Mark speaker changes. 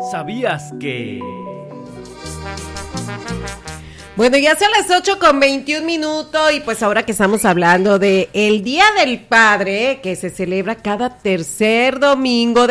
Speaker 1: ¿Sabías que...?
Speaker 2: Bueno, ya son las 8:21 y pues ahora que estamos hablando de el Día del Padre, que se celebra cada tercer domingo